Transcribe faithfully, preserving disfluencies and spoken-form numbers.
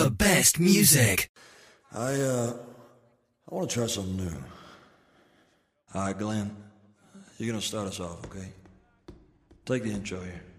The best music. I, uh, I want to try something new. All right, Glenn, you're going to start us off, okay? Take the intro here.